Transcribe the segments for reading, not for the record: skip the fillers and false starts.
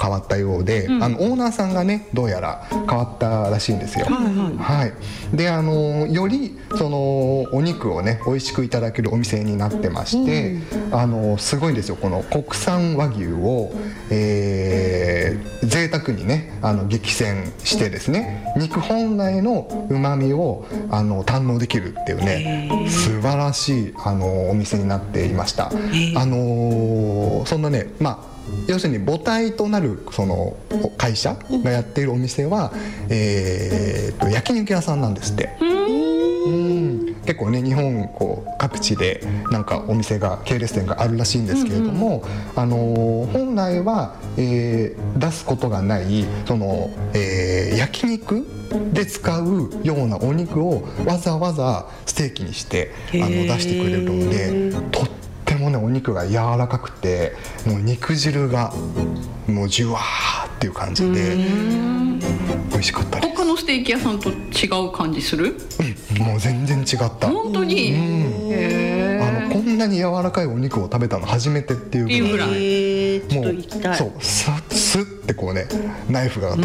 変わったようで、オーナーさんがねどうやら変わったらしいんですよ。はい、でよりそのお肉をね美味しくいただけるお店になってまして、すごいんですよ。この国産和牛を、贅沢にね激戦してですね、肉本来の旨味を堪能できるっていうね素晴らしいお店になっていました。そんなね要するに母体となるその会社がやっているお店は、焼肉屋さんなんですって。結構ね日本各地でなんかお店が系列店があるらしいんですけれども、本来は、出すことがないその、焼肉で使うようなお肉をわざわざステーキにして出してくれるので、とってもねお肉が柔らかくてもう肉汁がもうジュワーっていう感じで美味しかったです。 他のステーキ屋さんと違う感じする？ もう全然違った。 本当に？ こんなに柔らかいお肉を食べたの初めてっていうぐらい、 ちょっと行きたい。 そうスッてこうねナイフが通って、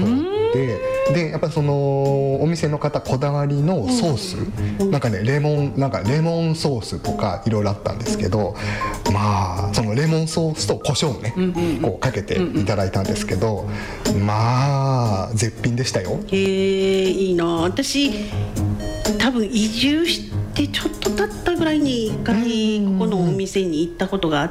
でやっぱりそのお店の方こだわりのソース、なんかねレモンソースとかいろいろあったんですけど、そのレモンソースと胡椒をねこうかけていただいたんですけど、絶品でしたよ。 いいな。私多分移住してちょっと経ったぐらいに一回ここのお店に行ったことがあって、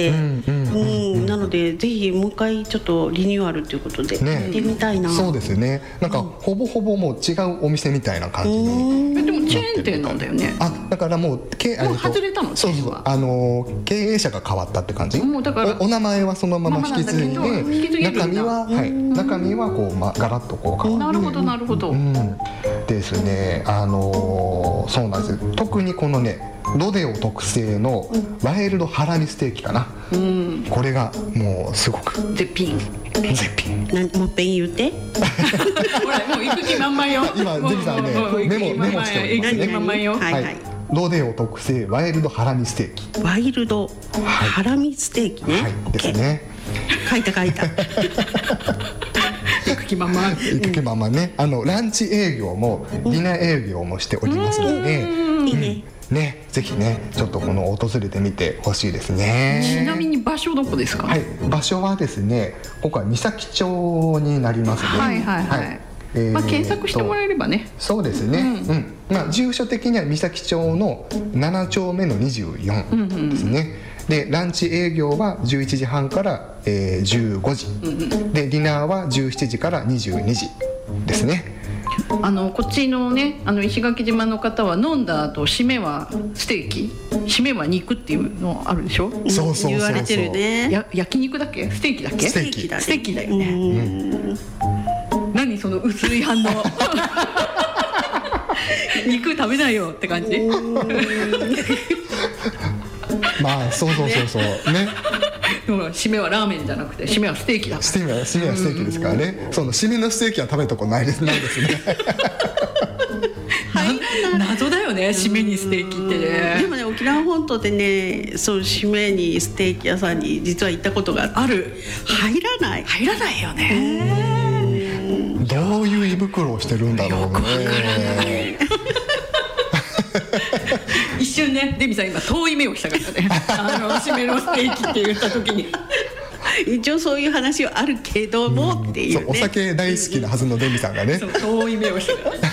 なのでぜひもう一回ちょっとリニューアルということで行ってみたいな。 そうですね。なんかほぼほぼもう違うお店みたいな感じに。 でもチェーン店なんだよね。 だからもう外れたの？ そう経営者が変わったって感じ。 もうだからお名前はそのまま引き継いで、中身はこうガラッとこう変わって。 なるほど。 ですね。そうなんです。特にこのねロデオ特製のワイルドハラミステーキかな、これがもうすごく絶品。 もっぺん言うてほらもう行く気満々よ。 今ゼミさんねメモしておりますね。 行く気満々よ。 ロデオ特製ワイルドハラミステーキ。 ワイルドハラミステーキね。 ですね。 書いた行く気満々 ね。ランチ営業もディナー営業もしておりますので、 いいね。 ぜひねちょっと訪れてみてほしいですね。 ちなみに場所どこですか？ 場所はですね、ここは三崎町になりますね。 検索してもらえればね。 そうですね。住所的には三崎町の7丁目の24ですね。でランチ営業は11時半から15時、でディナーは17時から22時ですね。 こっちのね石垣島の方は飲んだ後締めはステーキ、締めは肉っていうのあるでしょ。 そう言われてるね。 焼肉だっけステーキだっけ？ ステーキだよね。何その薄い反応肉食べないよって感じ。 そうね。 締めはラーメンじゃなくて締めはステーキだ。 締めはステーキですからね。その締めのステーキは食べたことないですね。 謎だよね締めにステーキってね。 でもね沖縄本島でねそう締めにステーキ屋さんに実は行ったことがある。入らないよね。 どういう胃袋をしてるんだろうね。 よくわからない一瞬ねデミさん今遠い目をしたからね締めのステーキって言った時に一応そういう話はあるけどもっていうね。 お酒大好きなはずのデミさんがね遠い目をしたから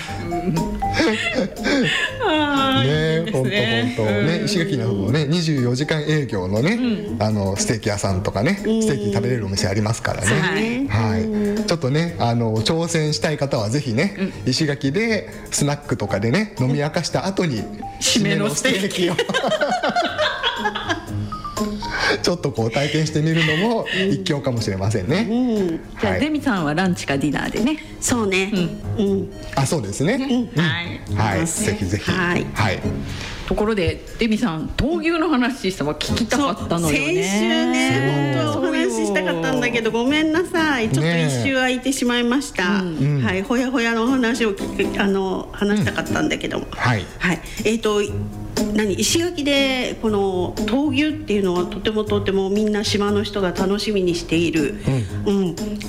本当ね石垣のね24時間営業のねステーキ屋さんとかねステーキ食べれるお店ありますからね。ちょっとね挑戦したい方はぜひね石垣でスナックとかでね飲み明かした後に締めのステーキをちょっと体験してみるのも一興かもしれませんね。 じゃあデミさんはランチかディナーでね。 そうね。 そうですね。ぜひぜひ。 ところでデミさん闘牛の話は聞きたかったのよね。 先週ね本当はお話ししたかったんだけどごめんなさい。ちょっと一周空いてしまいました。ほやほやのお話を話したかったんだけども。石垣でこの闘牛っていうのはとてもみんな島の人が楽しみにしている、